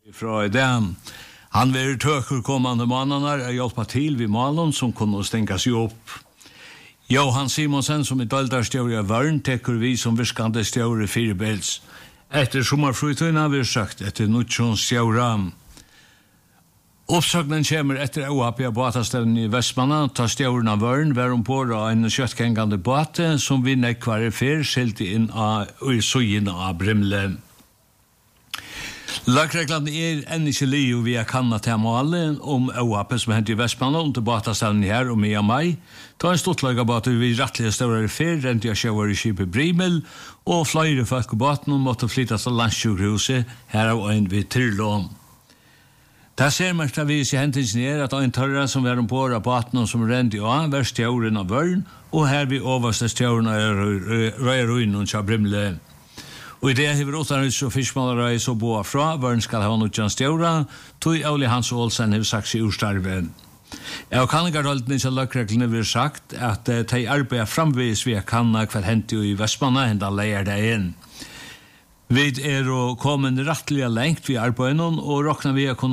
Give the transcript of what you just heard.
Fra det. Han vil tøker kommande månader hjälpa till vid malen som kunde stänkas upp. Johan Simonsen som döldarstjóri av Vörn tekur vi som virkande stjóri fyrirbils. Efter sommarfrutøyna har vi sagt etter nuttjons stjóra. Uppsagnen kommer etter ohappia båtastevnen i Vestmanna, ta stjórna Vörn, var ombord av en kjøttkengande båte som vi nekvar fyr skilte inn i søgjen av Brimle. Lagreglene enn ikke liv vi kanna til målet om ohappet som hendt i Vestmanna under båtastevnen her om i mai. Ta en stortlaga båt vi rettlige større fyr, rent jeg sjøver i skipet Brimel, og flere folk på båten måtte flyttes til landsjukhuset her av en vid Tyrlån. Det ser mest av vis i hentingen at en tørre som var ombord av båten som rent av var stjåren av Vörn, og her vi overste stjåren av Røyruinen til Brimle. Og i det har vi Rotarhus og Fiskmålerøy så boa fra, Vörn skal ha noen stjåra, tog Ole Hans Olsen har sagt seg urstarven. Av kanningarholden til løkreglene vil sagt at de arbeider framvis ved kanna hver hente i Vestmanna, enda leier det inn. Vi kommet rettelig lengt ved arbeidet, og råkner vi å kunne